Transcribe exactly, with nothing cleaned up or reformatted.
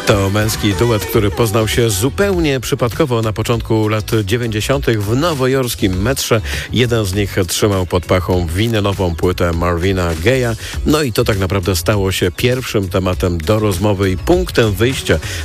To męski duet, który poznał się zupełnie przypadkowo na początku lat dziewięćdziesiątych w nowojorskim metrze. Jeden z nich trzymał pod pachą winylową płytę Marvina Gaye'a. No i to tak naprawdę stało się pierwszym tematem do rozmowy i punktem wyjścia